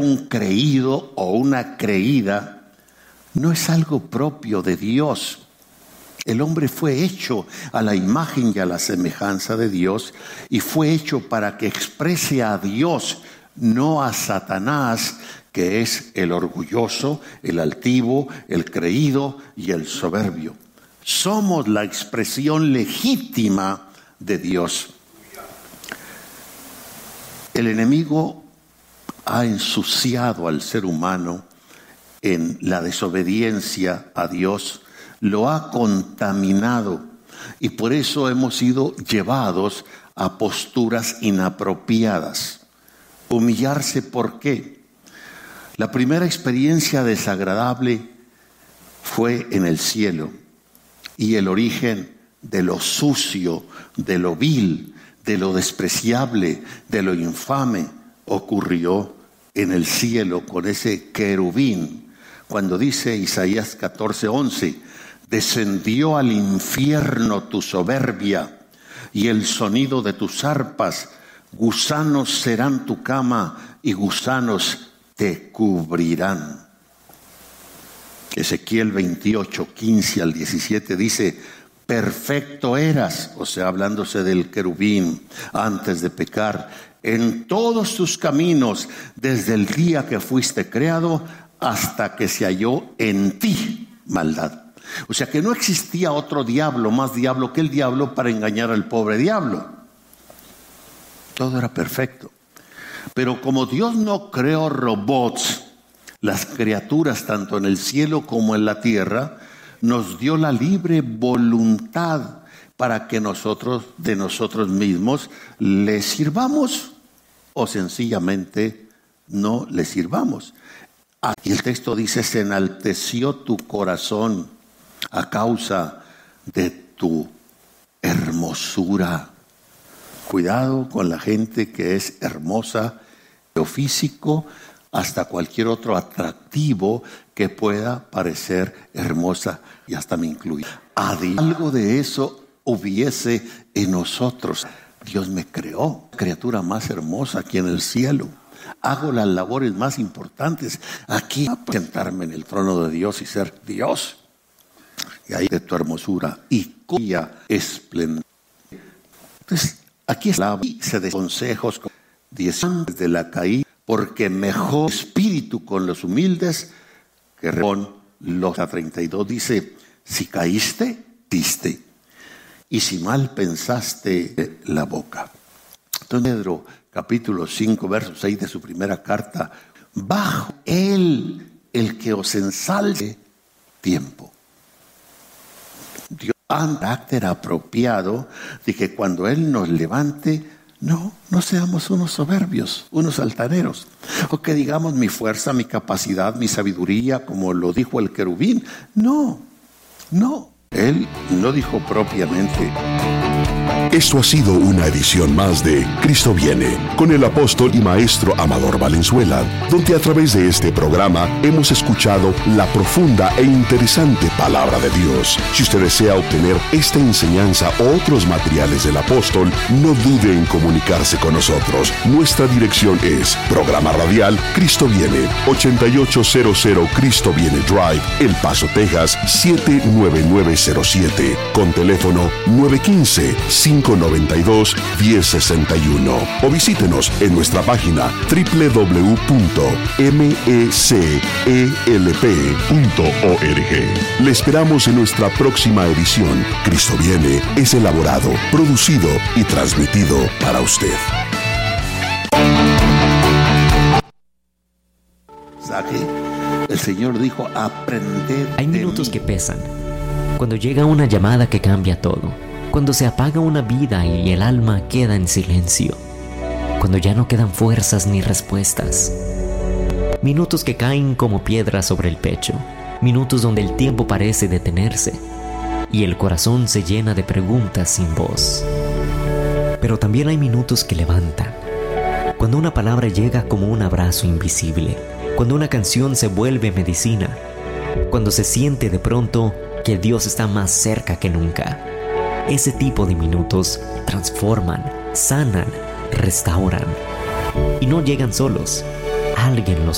Un creído o una creída no es algo propio de Dios. El hombre fue hecho a la imagen y a la semejanza de Dios y fue hecho para que exprese a Dios, no a Satanás, que es el orgulloso, el altivo, el creído y el soberbio. Somos la expresión legítima de Dios. El enemigo ha ensuciado al ser humano en la desobediencia a Dios, lo ha contaminado y por eso hemos sido llevados a posturas inapropiadas. Humillarse, ¿por qué? La primera experiencia desagradable fue en el cielo y el origen de lo sucio, de lo vil, de lo despreciable, de lo infame ocurrió en el cielo con ese querubín. Cuando dice Isaías 14:11, descendió al infierno tu soberbia y el sonido de tus arpas, gusanos serán tu cama y gusanos te cubrirán. Ezequiel 28:15 al 17 dice, perfecto eras, o sea, hablándose del querubín, antes de pecar, en todos tus caminos, desde el día que fuiste creado, hasta que se halló en ti maldad. O sea que no existía otro diablo, más diablo que el diablo, para engañar al pobre diablo. Todo era perfecto. Pero como Dios no creó robots, las criaturas tanto en el cielo como en la tierra, nos dio la libre voluntad para que nosotros, de nosotros mismos, le sirvamos o sencillamente no le sirvamos. Y el texto dice, se enalteció tu corazón a causa de tu hermosura. Cuidado con la gente que es hermosa, lo físico, hasta cualquier otro atractivo que pueda parecer hermosa, y hasta me incluye. Algo de eso hubiese en nosotros. Dios me creó, criatura más hermosa aquí en el cielo. Hago las labores más importantes aquí, sentarme en el trono de Dios y ser Dios. Y ahí de tu hermosura y cuya esplendor. Entonces, aquí está de consejos, 10 antes de la caída, porque mejor espíritu con los humildes que con los. 32 dice, si caíste, diste, y si mal pensaste, la boca. Entonces, Pedro, capítulo 5, verso 6 de su primera carta, bajo él el que os ensalce tiempo. Dios da un carácter apropiado de que cuando él nos levante, no seamos unos soberbios, unos altaneros. O que digamos mi fuerza, mi capacidad, mi sabiduría, como lo dijo el querubín. No. Él no dijo propiamente. Esto ha sido una edición más de Cristo Viene, con el apóstol y maestro Amador Valenzuela, donde a través de este programa hemos escuchado la profunda e interesante palabra de Dios. Si usted desea obtener esta enseñanza o otros materiales del apóstol, no dude en comunicarse con nosotros. Nuestra dirección es Programa Radial Cristo Viene, 8800 Cristo Viene Drive, El Paso, Texas, 79907, con teléfono 915-592-1061. O visítenos en nuestra página www.mecelp.org. Le esperamos en nuestra próxima edición. Cristo Viene es elaborado, producido y transmitido para usted. El Señor dijo, aprended. Hay minutos que pesan. Cuando llega una llamada que cambia todo. Cuando se apaga una vida y el alma queda en silencio. Cuando ya no quedan fuerzas ni respuestas. Minutos que caen como piedras sobre el pecho. Minutos donde el tiempo parece detenerse y el corazón se llena de preguntas sin voz. Pero también hay minutos que levantan. Cuando una palabra llega como un abrazo invisible. Cuando una canción se vuelve medicina. Cuando se siente de pronto que Dios está más cerca que nunca. Ese tipo de minutos transforman, sanan, restauran. Y no llegan solos. Alguien los